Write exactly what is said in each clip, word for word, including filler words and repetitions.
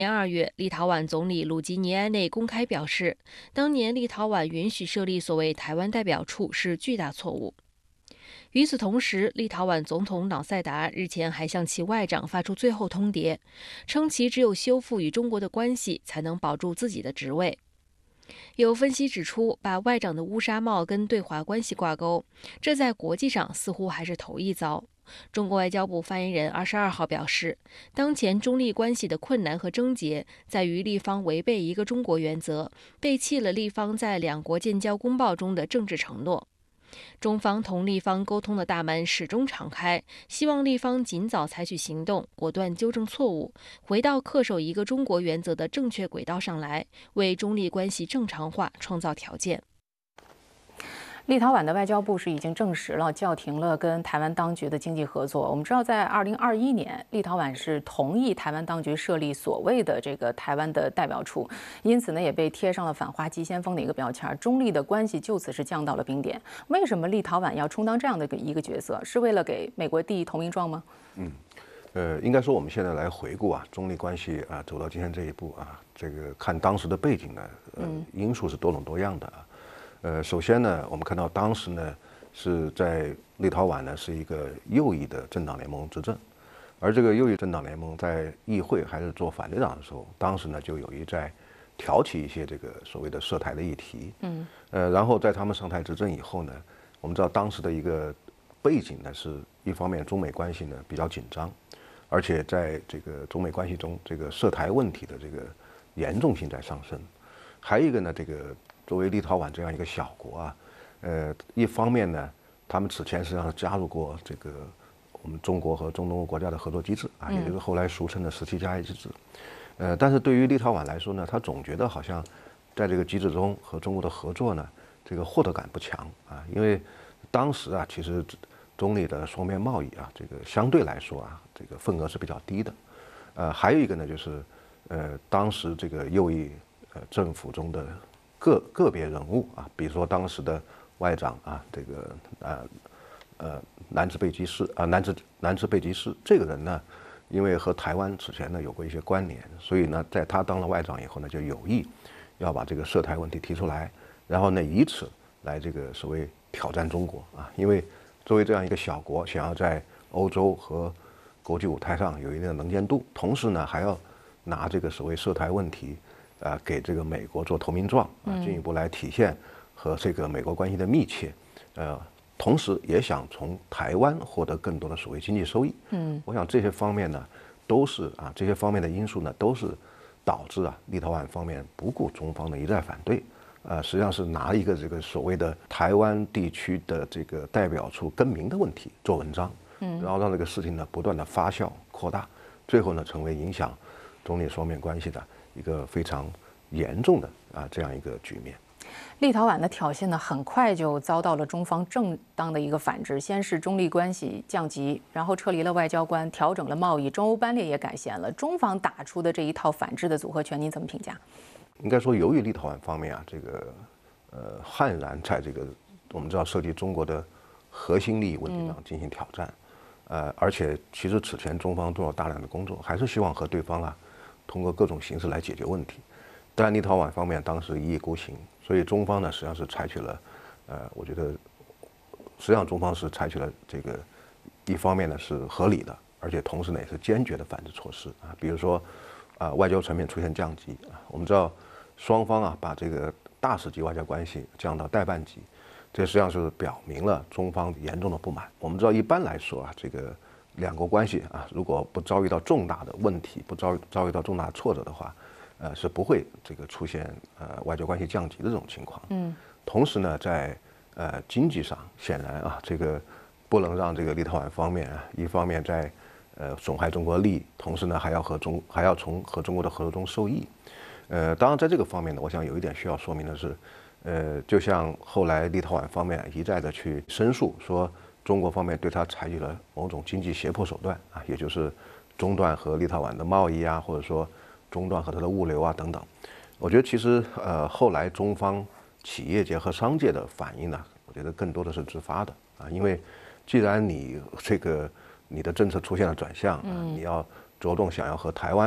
年二月，立陶宛总理鲁吉尼埃内公开表示，当年立陶宛允许设立所谓台湾代表处是巨大错误。与此同时，立陶宛总统瑙塞达日前还向其外长发出最后通牒，称其只有修复与中国的关系，才能保住自己的职位。有分析指出，把外长的乌纱帽跟对华关系挂钩，这在国际上似乎还是头一遭。中国外交部发言人二十二号表示，当前中立关系的困难和症结在于立方违背一个中国原则，背弃了立方在两国建交公报中的政治承诺。中方同立方沟通的大门始终敞开，希望立方尽早采取行动，果断纠正错误，回到恪守一个中国原则的正确轨道上来，为中立关系正常化创造条件。 立陶宛的外交部是已经证实了叫停了跟台湾当局的经济合作。我们知道，在二零二一年，立陶宛是同意台湾当局设立所谓的这个台湾的代表处，因此呢，也被贴上了反华急先锋的一个标签，中立的关系就此是降到了冰点。为什么立陶宛要充当这样的一个角色？是为了给美国递投名状吗？ 嗯，呃，应该说我们现在来回顾啊，中立关系啊走到今天这一步啊，这个看当时的背景呢，呃，因素是多种多样的啊。呃，首先呢，我们看到当时呢是在立陶宛呢是一个右翼的政党联盟执政，而这个右翼政党联盟在议会还是做反对党的时候，当时呢就有意在挑起一些这个所谓的涉台的议题。嗯，呃，然后在他们上台执政以后呢，我们知道当时的一个背景呢是一方面中美关系呢比较紧张，而且在这个中美关系中，这个涉台问题的这个严重性在上升，还有一个呢这个。作为立陶宛这样一个小国啊，呃，一方面呢，他们此前实际上是加入过这个我们中国和中东国家的合作机制啊，也就是后来俗称的十七加一机制。呃，但是对于立陶宛来说呢，他总觉得好像在这个机制中和中国的合作呢，这个获得感不强啊，因为当时啊，其实中立的双边贸易啊，这个相对来说啊，这个份额是比较低的。呃，还有一个呢，就是呃，当时这个右翼呃政府中的。个个别人物啊，比如说当时的外长啊，这个呃呃南兹贝基士啊，南兹南兹贝基士这个人呢，因为和台湾此前呢有过一些关联，所以呢，在他当了外长以后呢，就有意要把这个涉台问题提出来，然后呢，以此来这个所谓挑战中国啊，因为作为这样一个小国，想要在欧洲和国际舞台上有一定的能见度，同时呢，还要拿这个所谓涉台问题。呃，给这个美国做投名状啊，进一步来体现和这个美国关系的密切，呃，同时也想从台湾获得更多的所谓经济收益。嗯，我想这些方面呢，都是啊，这些方面的因素呢，都是导致啊，立陶宛方面不顾中方的一再反对，呃，实际上是拿一个这个所谓的台湾地区的这个代表处更名的问题做文章，嗯，然后让这个事情呢不断的发酵扩大，最后呢成为影响中立双边关系的。一个非常严重的啊这样一个局面， 立陶宛的挑衅呢，很快就遭到了中方正当的一个反制。先是中立关系降级，然后撤离了外交官，调整了贸易，中欧班列也改弦了。中方打出的这一套反制的组合拳，您怎么评价？ 应该说，由于立陶宛方面啊，这个呃悍然在这个我们知道涉及中国的核心利益问题上进行挑战，嗯、呃，而且其实此前中方做了大量的工作，还是希望和对方啊。通过各种形式来解决问题，但立陶宛方面当时一意孤行，所以中方呢实际上是采取了，呃，我觉得实际上中方是采取了这个一方面呢是合理的，而且同时呢也是坚决的反制措施啊，比如说啊外交层面出现降级啊，我们知道双方啊把这个大使级外交关系降到代办级，这实际上是表明了中方严重的不满。我们知道一般来说啊这个。两国关系啊，如果不遭遇到重大的问题，不遭遭遇到重大的挫折的话，呃，是不会这个出现呃外交关系降级的这种情况。嗯。同时呢，在呃经济上，显然啊，这个不能让这个立陶宛方面啊，一方面在呃损害中国利益，同时呢还要和中还要从和中国的合作中受益。呃，当然在这个方面呢，我想有一点需要说明的是，呃，就像后来立陶宛方面一再的去申诉说。中国方面对他采取了某种经济胁迫手段啊，也就是中断和立陶宛的贸易啊，或者说中断和它的物流啊等等。我觉得其实呃后来中方企业界和商界的反应呢，我觉得更多的是自发的啊，因为既然你这个你的政策出现了转向啊，你要着重想要和台湾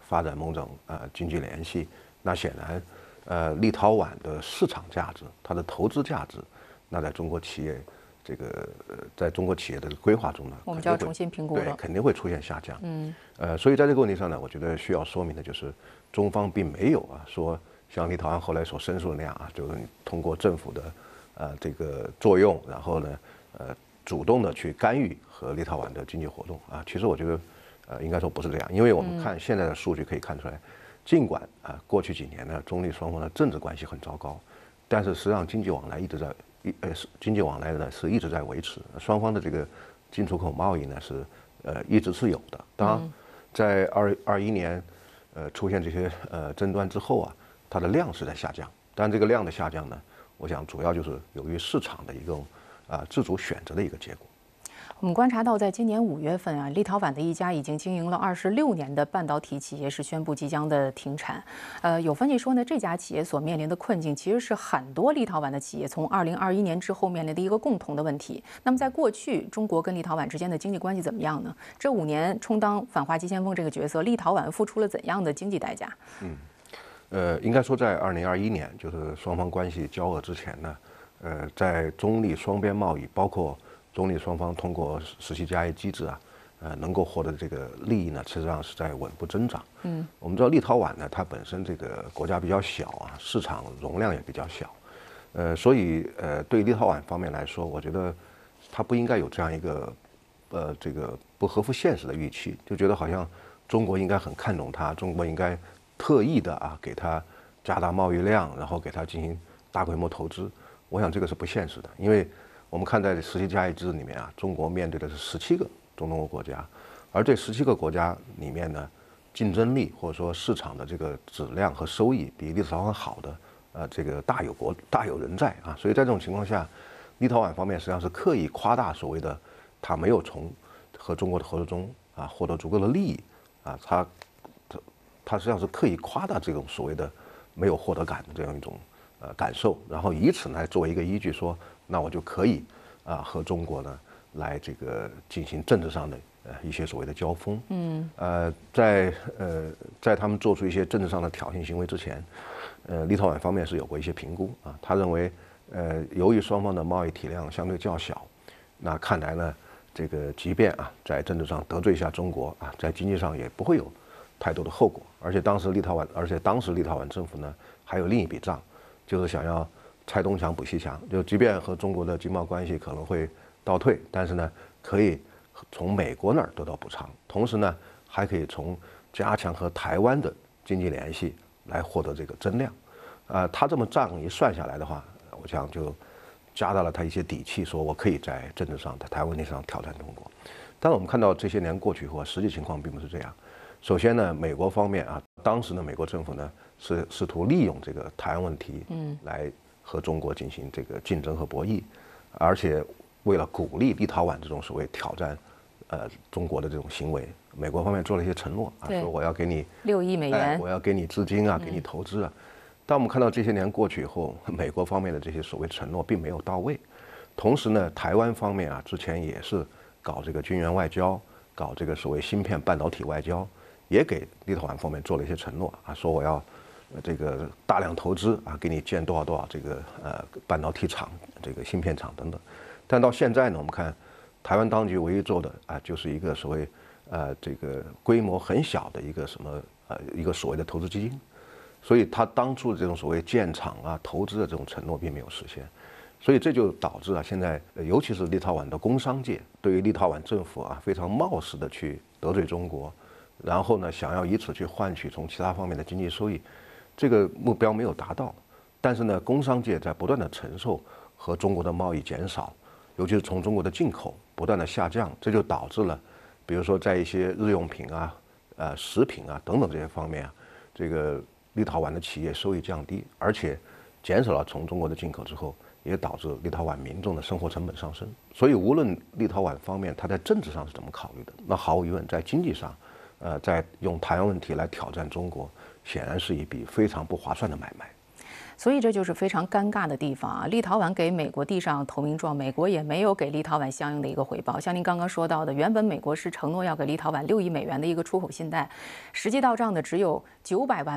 发展某种呃经济联系，那显然，呃，立陶宛的市场价值，它的投资价值，那在中国企业这个呃，在中国企业的规划中呢， 我们就要重新评估了， 对，肯定会出现下降。 嗯， 呃，所以在这个问题上呢，我觉得需要说明的就是，中方并没有啊说像立陶宛后来所申诉的那样啊，就是通过政府的呃这个作用，然后呢，呃，主动的去干预和立陶宛的经济活动啊。其实我觉得，呃，应该说不是这样，因为我们看现在的数据可以看出来，尽管啊过去几年呢，中立双方的政治关系很糟糕，但是实际上经济往来一直在。一呃，经济往来呢是一直在维持，双方的这个进出口贸易呢是呃一直是有的。当然，在二二一年呃出现这些呃争端之后啊，它的量是在下降。但这个量的下降呢，我想主要就是由于市场的一个啊自主选择的一个结果。 我们观察到，在今年五月份啊，立陶宛的一家已经经营了二十六年的半导体企业是宣布即将的停产。呃，有分析说呢，这家企业所面临的困境其实是很多立陶宛的企业从二零二一年之后面临的一个共同的问题。那么，在过去，中国跟立陶宛之间的经济关系怎么样呢？这五年充当反华急先锋这个角色，立陶宛付出了怎样的经济代价？ 嗯，呃，应该说在二零二一年，就是双方关系交恶之前呢，呃，在中立双边贸易，包括中立双方通过实习加业机制啊，呃，能够获得这个利益呢，实际上是在稳步增长。嗯，我们知道立陶宛呢，它本身这个国家比较小啊，市场容量也比较小，呃，所以呃，对立陶宛方面来说，我觉得它不应该有这样一个呃这个不合乎现实的预期，就觉得好像中国应该很看重它，中国应该特意的啊给它加大贸易量，然后给它进行大规模投资。我想这个是不现实的，因为我们看在实习加业制里面啊，中国面对的是十七个中东欧国家，而这十七个国家里面呢，竞争力或者说市场的这个质量和收益比立陶宛好的，呃，这个大有国大有人在啊。所以在这种情况下，立陶宛方面实际上是刻意夸大所谓的他没有从和中国的合作中啊获得足够的利益啊，他他他实际上是刻意夸大这种所谓的没有获得感的这样一种呃感受，然后以此来作为一个依据说。那我就可以啊和中国呢来这个进行政治上的呃一些所谓的交锋。嗯。呃，在呃在他们做出一些政治上的挑衅行为之前，呃，立陶宛方面是有过一些评估啊。他认为，呃，由于双方的贸易体量相对较小，那看来呢，这个即便啊在政治上得罪一下中国啊，在经济上也不会有太多的后果。而且当时立陶宛，而且当时立陶宛政府呢还有另一笔账，就是想要。拆东墙补西墙，就即便和中国的经贸关系可能会倒退，但是呢，可以从美国那儿得到补偿，同时呢，还可以从加强和台湾的经济联系来获得这个增量。呃，他这么账一算下来的话，我想就加大了他一些底气，说我可以在政治上、在台湾问题上挑战中国。但是我们看到这些年过去后，实际情况并不是这样。首先呢，美国方面啊，当时的美国政府呢是试图利用这个台湾问题，嗯，来。和中国进行这个竞争和博弈，而且为了鼓励立陶宛这种所谓挑战，呃中国的这种行为，美国方面做了一些承诺啊，说我要给你六亿美元、 哎，我要给你资金啊，给你投资啊。嗯、但我们看到这些年过去以后，美国方面的这些所谓承诺并没有到位。同时呢，台湾方面啊，之前也是搞这个军援外交，搞这个所谓芯片半导体外交，也给立陶宛方面做了一些承诺啊，说我要。这个大量投资啊，给你建多少多少这个呃半导体厂、这个芯片厂等等，但到现在呢，我们看台湾当局唯一做的啊，就是一个所谓呃这个规模很小的一个什么呃一个所谓的投资基金，所以他当初这种所谓建厂啊、投资的这种承诺并没有实现，所以这就导致了现在尤其是立陶宛的工商界对于立陶宛政府啊非常冒失的去得罪中国，然后呢想要以此去换取从其他方面的经济收益。这个目标没有达到，但是呢，工商界在不断的承受和中国的贸易减少，尤其是从中国的进口不断的下降，这就导致了，比如说在一些日用品啊、呃食品啊等等这些方面啊，这个立陶宛的企业收益降低，而且减少了从中国的进口之后，也导致立陶宛民众的生活成本上升。所以无论立陶宛方面它在政治上是怎么考虑的，那毫无疑问在经济上，呃，在用台湾问题来挑战中国。显然是一笔非常不划算的买卖。 所以这就是非常尴尬的地方啊！立陶宛给美国递上投名状，美国也没有给立陶宛相应的一个回报。像您刚刚说到的，原本美国是承诺要给立陶宛六亿美元的一个出口信贷，实际到账的只有九百万